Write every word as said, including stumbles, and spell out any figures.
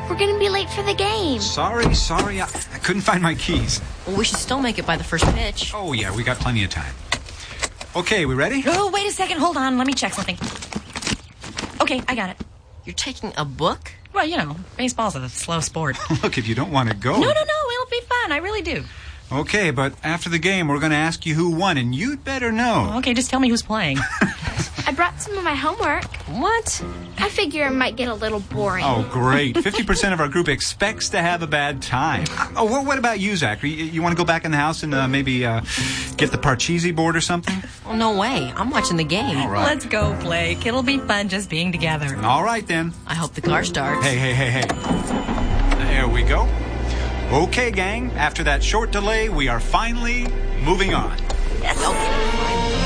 We're going to be late for the game. Sorry, sorry. I, I couldn't find my keys. Well, we should still make it by the first pitch. Oh, yeah, we got plenty of time. Okay, we ready? Oh, wait a second. Hold on. Let me check something. Okay, I got it. You're taking a book? Well, you know, baseball's a slow sport. Look, if you don't want to go... No, no, no. It'll be fun. I really do. Okay, but after the game, we're going to ask you who won, and you'd better know. Okay, just tell me who's playing. I brought some of my homework. What? I figure it might get a little boring. Oh, great. fifty percent of our group expects to have a bad time. Oh, what, what about you, Zachary? You, you want to go back in the house and uh, maybe uh, get the Parcheesi board or something? Well, no way. I'm watching the game. All right. Let's go, Blake. It'll be fun just being together. All right, then. I hope the car starts. Hey, hey, hey, hey. There we go. Okay, gang. After that short delay, we are finally moving on. Yes, okay.